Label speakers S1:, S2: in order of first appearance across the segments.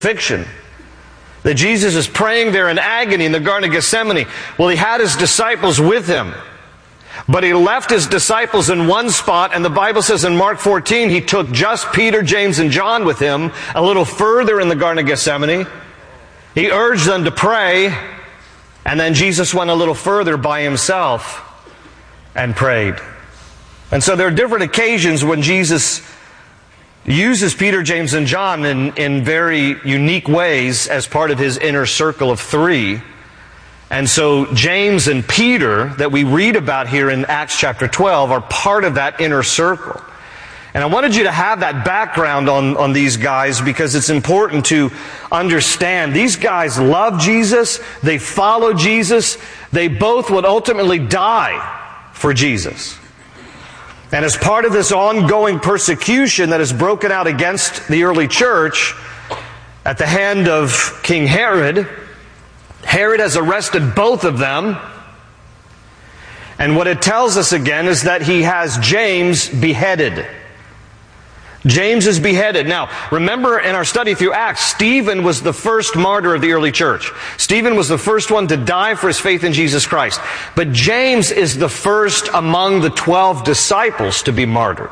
S1: crucifixion. That Jesus is praying there in agony in the Garden of Gethsemane. Well, he had his disciples with him. But he left his disciples in one spot, and the Bible says in Mark 14, he took just Peter, James, and John with him a little further in the Garden of Gethsemane. He urged them to pray, and then Jesus went a little further by himself and prayed. And so there are different occasions when Jesus uses Peter, James, and John in very unique ways as part of his inner circle of three. And so James and Peter that we read about here in Acts chapter 12 are part of that inner circle. And I wanted you to have that background on these guys because it's important to understand. These guys love Jesus. They follow Jesus. They both would ultimately die for Jesus. And as part of this ongoing persecution that has broken out against the early church at the hand of King Herod, Herod has arrested both of them. And what it tells us again is that he has James beheaded. James is beheaded. Now, remember in our study through Acts, Stephen was the first martyr of the early church. Stephen was the first one to die for his faith in Jesus Christ. But James is the first among the 12 disciples to be martyred.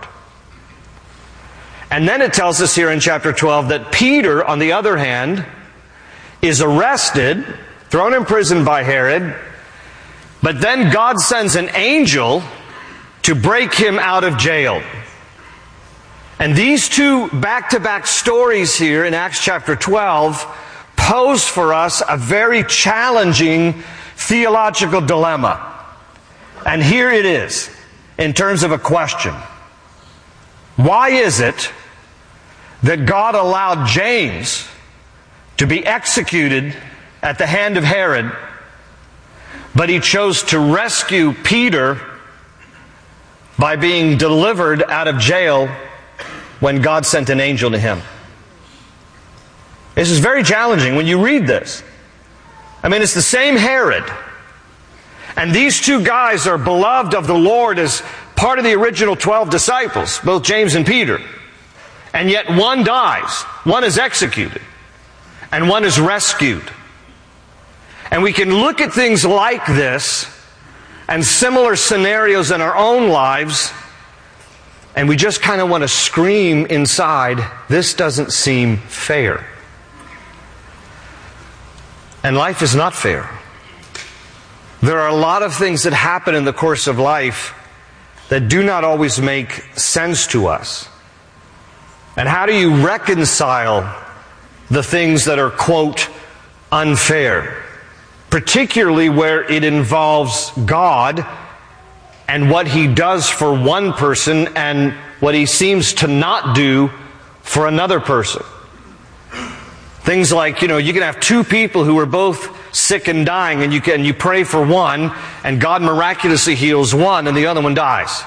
S1: And then it tells us here in chapter 12 that Peter, on the other hand, is arrested, thrown in prison by Herod, but then God sends an angel to break him out of jail. And these two back-to-back stories here in Acts chapter 12 pose for us a very challenging theological dilemma. And here it is, in terms of a question. Why is it that God allowed James to be executed at the hand of Herod, but he chose to rescue Peter by being delivered out of jail when God sent an angel to him? This is very challenging when you read this. I mean, it's the same Herod. And these two guys are beloved of the Lord as part of the original 12 disciples, both James and Peter. And yet one dies, one is executed, and one is rescued. And we can look at things like this and similar scenarios in our own lives, and we just kind of want to scream inside, this doesn't seem fair. And life is not fair. There are a lot of things that happen in the course of life that do not always make sense to us. And how do you reconcile the things that are, quote, unfair? Particularly where it involves God and what He does for one person and what He seems to not do for another person. Things like, you can have two people who are both sick and dying, and you pray for one, and God miraculously heals one, and the other one dies.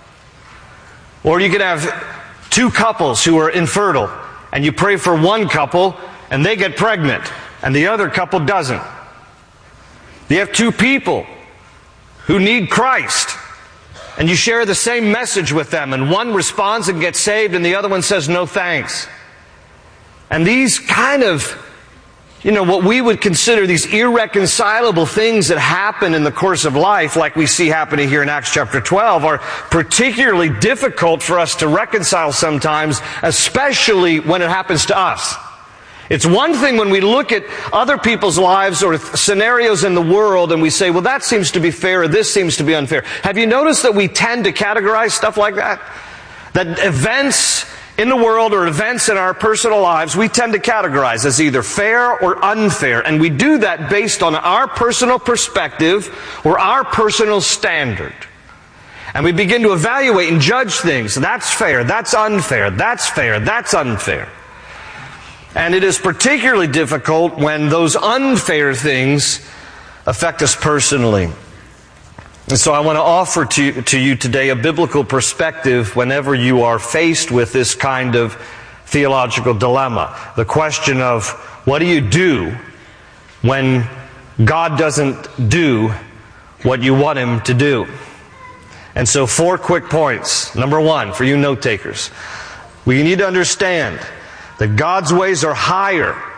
S1: Or you could have two couples who are infertile, and you pray for one couple, and they get pregnant, and the other couple doesn't. You have two people who need Christ, and you share the same message with them, and one responds and gets saved, and the other one says no thanks. And these kind of, what we would consider these irreconcilable things that happen in the course of life, like we see happening here in Acts chapter 12, are particularly difficult for us to reconcile sometimes, especially when it happens to us. It's one thing when we look at other people's lives or scenarios in the world and we say, well, that seems to be fair or this seems to be unfair. Have you noticed that we tend to categorize stuff like that? That events in the world or events in our personal lives, we tend to categorize as either fair or unfair. And we do that based on our personal perspective or our personal standard. And we begin to evaluate and judge things. That's fair, that's unfair, that's fair, that's unfair. And it is particularly difficult when those unfair things affect us personally. And so I want to offer to you today a biblical perspective whenever you are faced with this kind of theological dilemma. The question of, what do you do when God doesn't do what you want Him to do? And so 4 quick points. Number 1, for you note takers. We need to understand that God's ways are higher